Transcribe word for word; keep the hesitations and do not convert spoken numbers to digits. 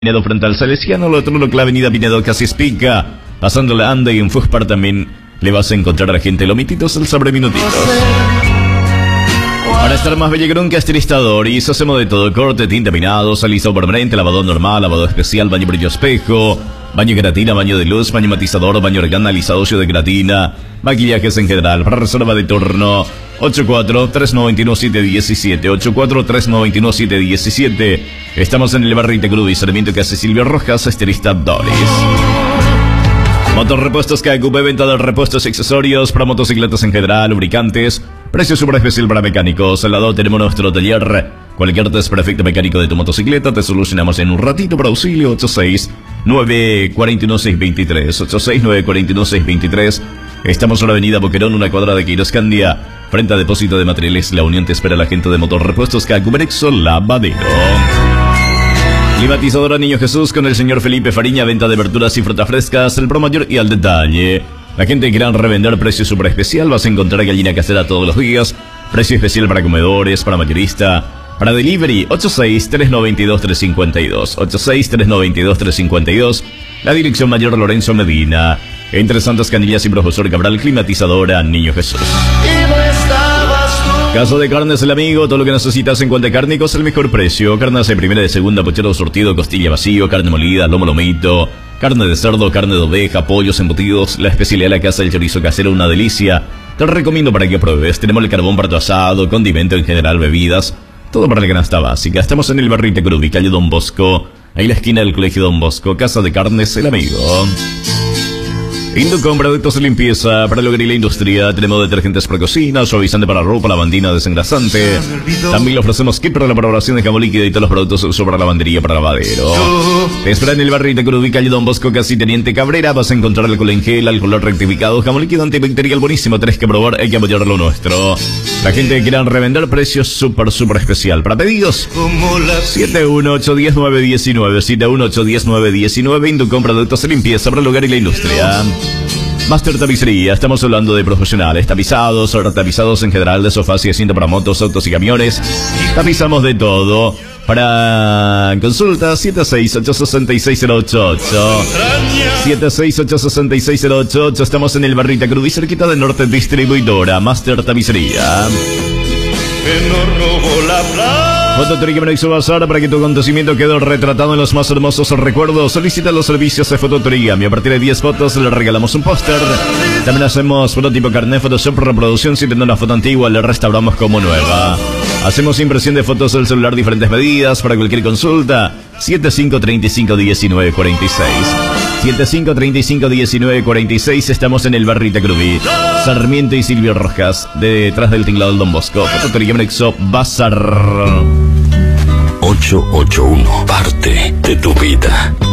Pinedo frente al Salesiano, lo otro que la avenida Pinedo casi espica. Pasando la anda y en Fuspar también le vas a encontrar a la gente lomititos al sobre minutitos. Para estar más bellegrón que estilizador, y eso hacemos de todo: corte, tinta, peinado, alisado permanente, lavado normal, lavado especial, baño brillo espejo, baño queratina, baño de luz, baño matizador, baño organa, alisado óseo de queratina, maquillajes en general. Para reserva de turno, ocho cuatro tres nueve uno siete uno siete, ocho cuatro tres nueve uno siete uno siete. Estamos en el barrio Itacurubí, servicio que hace Silvio Rojas, estilista Doris. Motorrepuestos K Q P, venta de repuestos y accesorios para motocicletas en general, lubricantes, precio super especial para mecánicos. Al lado tenemos nuestro taller. Cualquier desperfecto mecánico de tu motocicleta te solucionamos en un ratito. Para auxilio, ocho seis nueve cuatro uno seis dos tres, ocho seis nueve cuatro uno seis dos tres. Estamos en la avenida Boquerón, una cuadra de Quiroscandia, frente a Depósito de Materiales La Unión. Te espera la gente de Motorrepuestos K Q P Nexo Lavadero. Climatizadora Niño Jesús con el señor Felipe Fariña, venta de verduras y frutas frescas, el pro mayor y al detalle. La gente que quiera revender, precio super especial. Vas a encontrar gallina casera todos los días, precio especial para comedores, para mayorista, para delivery. Ocho seis tres nueve dos tres cinco dos, ocho seis tres nueve dos tres cinco dos. La dirección mayor Lorenzo Medina, entre Santas Canillas y Profesor Cabral. Climatizadora Niño Jesús. Caso de Carnes El Amigo, todo lo que necesitas en cuanto a cárnicos, el mejor precio. Carnes de primera y de segunda, puchero surtido, costilla vacío, carne molida, lomo lomito, carne de cerdo, carne de oveja, pollos embutidos, la especialidad de la casa del chorizo casero, una delicia. Te lo recomiendo para que pruebes. Tenemos el carbón para tu asado, condimento en general, bebidas, todo para la canasta básica. Estamos en el barrio Itacurubí, calle Don Bosco, ahí la esquina del colegio Don Bosco. Casa de Carnes El Amigo. Inducom, productos de limpieza para el hogar y la industria. Tenemos detergentes para cocina, suavizante para ropa, lavandina desengrasante. También le ofrecemos kit para la preparación de jabón líquido y todos los productos de uso para lavandería, para lavadero. Te espera en el barrio Itacurubí, calle Don Bosco, casi Teniente Cabrera. Vas a encontrar alcohol en gel, alcohol rectificado, jabón líquido antibacterial buenísimo. Tenés que probar, hay que apoyar lo nuestro. La gente que quiera revender, precios súper, súper especial. Para pedidos, siete uno ocho uno cero nueve uno nueve, siete uno ocho uno cero nueve uno nueve. Inducom, productos de limpieza para el hogar y la industria. Master Tapicería, estamos hablando de profesionales, tapizados, tapizados en general de sofás y asiento para motos, autos y camiones. Tapizamos de todo. Para consulta, siete seis ocho seis seis cero ocho ocho, siete seis ocho seis seis cero ocho ocho. Estamos en el barrio Itacurubí, cerquita de Norte Distribuidora. Master Tapicería. Fototería Menexo Bazar, para que tu acontecimiento quede retratado en los más hermosos recuerdos. Solicita los servicios de fototería. A partir de diez fotos le regalamos un póster. También hacemos fototipo carnet, Photoshop, reproducción. Si tiene una foto antigua, le restauramos como nueva. Hacemos impresión de fotos del celular, diferentes medidas. Para cualquier consulta, siete cinco tres cinco uno nueve cuatro seis, siete cinco tres cinco uno nueve cuatro seis. Estamos en el barrio Itacurubí, Sarmiento y Silvio Rojas, detrás del tinglado del Don Bosco. Fototería Menexo Bazar. ocho ocho uno, parte de tu vida.